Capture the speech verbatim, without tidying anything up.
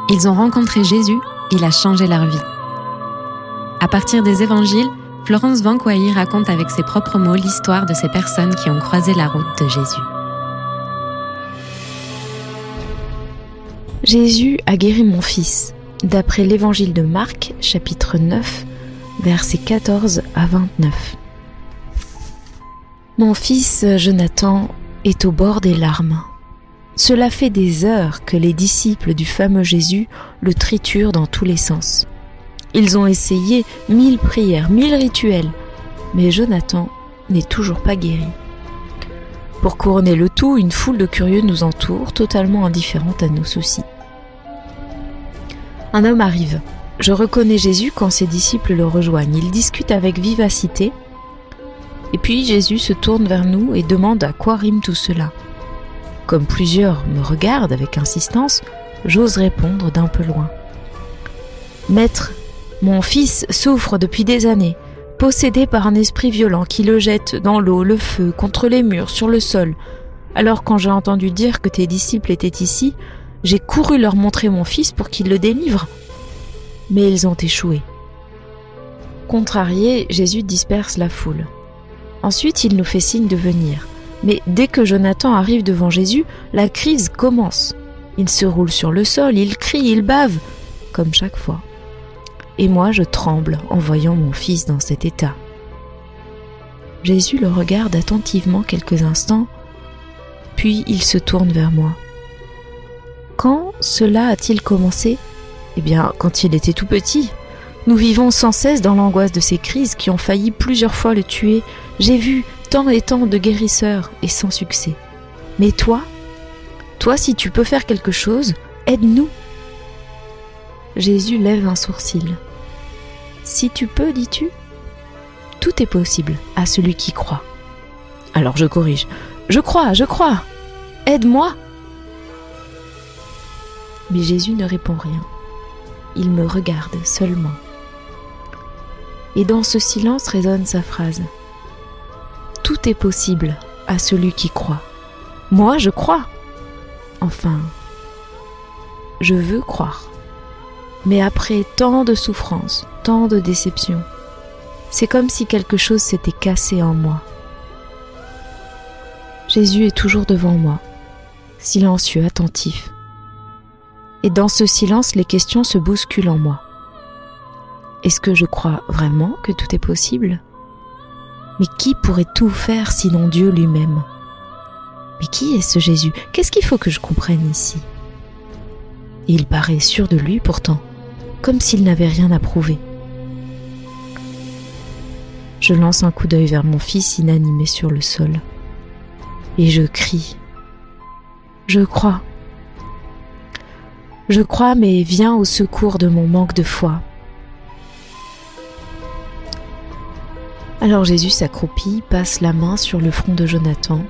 Ils ont rencontré Jésus, il a changé leur vie. À partir des évangiles, Florence Vanquois raconte avec ses propres mots l'histoire de ces personnes qui ont croisé la route de Jésus. Jésus a guéri mon fils, d'après l'évangile de Marc, chapitre neuf, versets quatorze à vingt-neuf. Mon fils Jonathan est au bord des larmes. Cela fait des heures que les disciples du fameux Jésus le triturent dans tous les sens. Ils ont essayé mille prières, mille rituels, mais Jonathan n'est toujours pas guéri. Pour couronner le tout, une foule de curieux nous entoure, totalement indifférente à nos soucis. Un homme arrive. Je reconnais Jésus quand ses disciples le rejoignent. Ils discutent avec vivacité. Et puis Jésus se tourne vers nous et demande à quoi rime tout cela. Comme plusieurs me regardent avec insistance, j'ose répondre d'un peu loin. « Maître, mon fils souffre depuis des années, possédé par un esprit violent qui le jette dans l'eau, le feu, contre les murs, sur le sol. Alors quand j'ai entendu dire que tes disciples étaient ici, j'ai couru leur montrer mon fils pour qu'ils le délivrent. Mais ils ont échoué. » Contrarié, Jésus disperse la foule. Ensuite, il nous fait signe de venir. Mais dès que Jonathan arrive devant Jésus, la crise commence. Il se roule sur le sol, il crie, il bave, comme chaque fois. Et moi, je tremble en voyant mon fils dans cet état. Jésus le regarde attentivement quelques instants, puis il se tourne vers moi. Quand cela a-t-il commencé ? Eh bien, quand il était tout petit. Nous vivons sans cesse dans l'angoisse de ces crises qui ont failli plusieurs fois le tuer. J'ai vu tant et tant de guérisseurs et sans succès. Mais toi, toi, si tu peux faire quelque chose, aide-nous. Jésus lève un sourcil. Si tu peux, dis-tu ? Tout est possible à celui qui croit. Alors je corrige. Je crois, je crois. Aide-moi. Mais Jésus ne répond rien. Il me regarde seulement. Et dans ce silence résonne sa phrase. Tout est possible à celui qui croit. Moi, je crois. Enfin, je veux croire. Mais après tant de souffrances, tant de déceptions, c'est comme si quelque chose s'était cassé en moi. Jésus est toujours devant moi, silencieux, attentif. Et dans ce silence, les questions se bousculent en moi. Est-ce que je crois vraiment que tout est possible ? Mais qui pourrait tout faire sinon Dieu lui-même ? Mais qui est ce Jésus ? Qu'est-ce qu'il faut que je comprenne ici ? Et il paraît sûr de lui pourtant, comme s'il n'avait rien à prouver. Je lance un coup d'œil vers mon fils inanimé sur le sol. Et je crie. Je crois. Je crois, mais viens au secours de mon manque de foi. Alors Jésus s'accroupit, passe la main sur le front de Jonathan